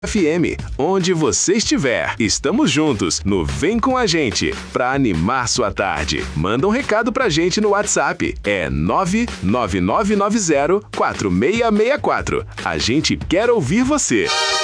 FM, onde você estiver, estamos juntos no Vem Com a Gente, para animar sua tarde. Manda um recado pra gente no WhatsApp, é 999904664. A gente quer ouvir você.